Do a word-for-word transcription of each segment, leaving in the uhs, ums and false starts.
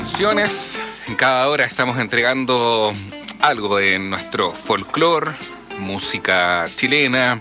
Canciones. En cada hora estamos entregando algo de nuestro folclore, música chilena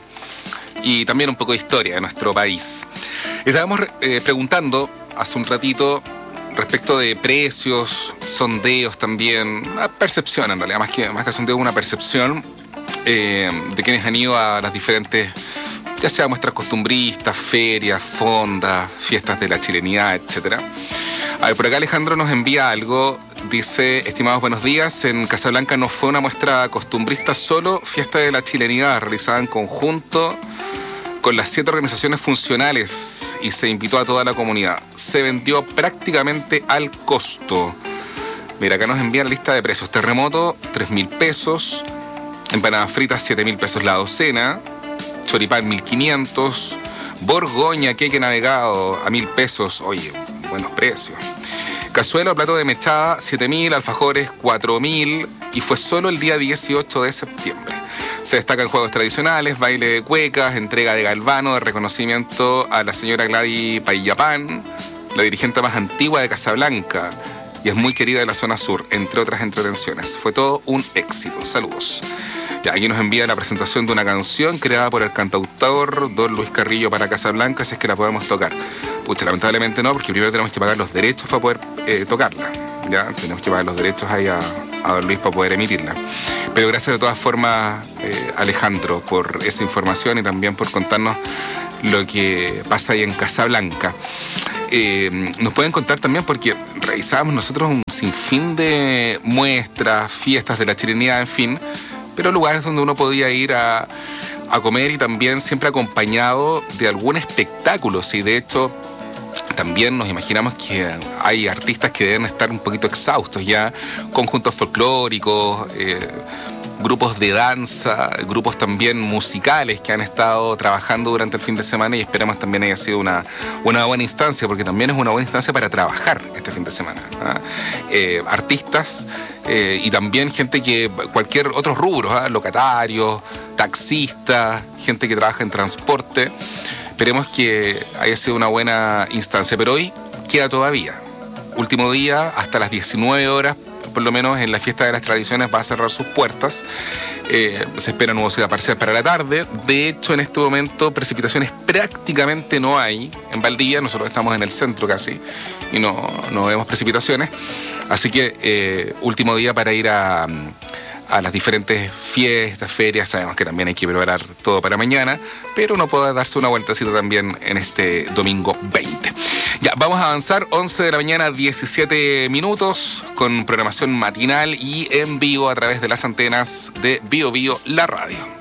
y también un poco de historia de nuestro país. Estábamos eh, preguntando hace un ratito respecto de precios, sondeos también, una percepción en realidad, más que, más que sondeo, una percepción eh, de quienes han ido a las diferentes, ya sea muestras costumbristas, ferias, fondas, fiestas de la chilenidad, etcétera. A ver, por acá Alejandro nos envía algo, dice: estimados, buenos días, en Casablanca no fue una muestra costumbrista, solo fiesta de la chilenidad realizada en conjunto con las siete organizaciones funcionales y se invitó a toda la comunidad. Se vendió prácticamente al costo. Mira, acá nos envían la lista de precios. Terremoto, tres mil pesos. Empanadas fritas, siete mil pesos la docena. Choripán, mil quinientos. Borgoña, queque navegado, a mil pesos. Oye, buenos precios. Cazuela, plato de mechada, siete mil. Alfajores, cuatro mil. Y fue solo el día dieciocho de septiembre. Se destacan juegos tradicionales, baile de cuecas, entrega de galvano, de reconocimiento a la señora Gladys Payapán, la dirigente más antigua de Casablanca y es muy querida de la zona sur, entre otras entretenciones. Fue todo un éxito. Saludos. Ya, aquí nos envía la presentación de una canción creada por el cantautor Don Luis Carrillo para Casablanca, si es que la podemos tocar. Pucha, lamentablemente no, porque primero tenemos que pagar los derechos para poder eh, tocarla. Ya, tenemos que pagar los derechos ahí a, a Don Luis para poder emitirla. Pero gracias de todas formas, eh, Alejandro, por esa información y también por contarnos lo que pasa ahí en Casablanca. Eh, nos pueden contar también, porque realizamos nosotros un sinfín de muestras, fiestas de la chilenidad, en fin, pero lugares donde uno podía ir a, a comer y también siempre acompañado de algún espectáculo. Sí, de hecho, también nos imaginamos que hay artistas que deben estar un poquito exhaustos ya, conjuntos folclóricos, eh, grupos de danza, grupos también musicales que han estado trabajando durante el fin de semana y esperamos también haya sido una, una buena instancia, porque también es una buena instancia para trabajar este fin de semana. ¿Ah? Eh, artistas eh, y también gente que, cualquier otro rubro, ¿ah? Locatarios, taxistas, gente que trabaja en transporte. Esperemos que haya sido una buena instancia, pero hoy queda todavía. Último día, hasta las diecinueve horas, por lo menos en la Fiesta de las Tradiciones va a cerrar sus puertas. Eh, se espera nubosidad parcial para la tarde. De hecho, en este momento precipitaciones prácticamente no hay. En Valdivia, nosotros estamos en el centro casi y no, no vemos precipitaciones. Así que eh, último día para ir a... a las diferentes fiestas, ferias. Sabemos que también hay que preparar todo para mañana, pero uno puede darse una vueltacita también en este domingo veinte. Ya, vamos a avanzar, once de la mañana, diecisiete minutos, con programación matinal y en vivo a través de las antenas de Bio Bio, la radio.